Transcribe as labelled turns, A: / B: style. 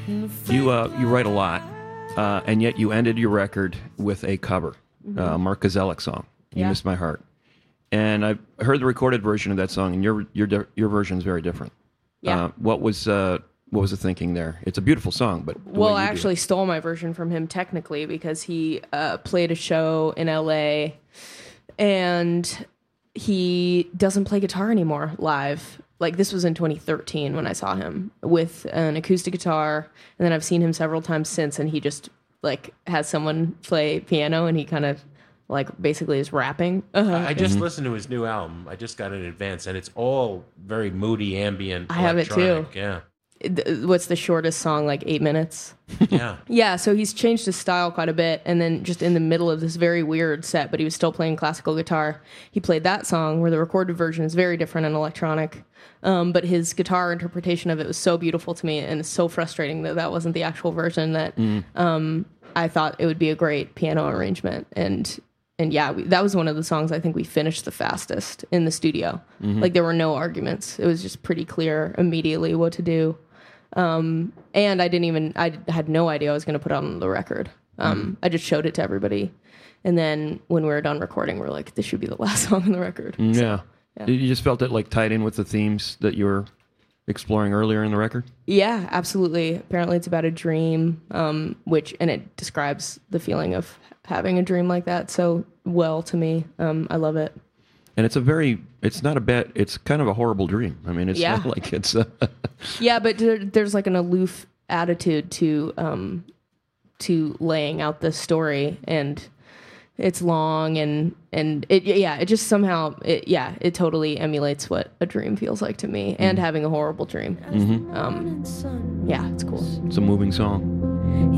A: You write a lot, and yet you ended your record with a cover, Mark Kozelek song. You Missed My Heart. And I heard the recorded version of that song, and your version is very different.
B: Yeah.
A: What was the thinking there? It's a beautiful song, but
B: I actually stole my version from him technically because he played a show in LA, and he doesn't play guitar anymore live. Like, this was in 2013 when I saw him with an acoustic guitar, and then I've seen him several times since, and he just like has someone play piano, and he kind of like basically is rapping.
C: I just listened to his new album. I just got it in advance, and it's all very moody, ambient.
B: I have it too.
C: Yeah.
B: What's the shortest song? Like 8 minutes.
C: Yeah.
B: Yeah. So he's changed his style quite a bit, and then just in the middle of this very weird set, but he was still playing classical guitar. He played that song where the recorded version is very different and electronic. But his guitar interpretation of it was so beautiful to me, and it's so frustrating that that wasn't the actual version. That I thought it would be a great piano arrangement, and yeah, that was one of the songs I think we finished the fastest in the studio. Like, there were no arguments. It was just pretty clear immediately what to do. And I had no idea I was going to put it on the record. I just showed it to everybody. And then when we were done recording, we were like, this should be the last song on the record.
A: Yeah. You just felt it like tied in with the themes that you were exploring earlier in the record?
B: Yeah, absolutely. Apparently it's about a dream, and it describes the feeling of having a dream like that so well to me. I love it.
A: And it's kind of a horrible dream. I mean, it's not like it's...
B: Yeah, but there's like an aloof attitude to laying out the story, and it's long, and it just somehow, it totally emulates what a dream feels like to me, and having a horrible dream. Yeah, it's cool.
A: It's a moving song.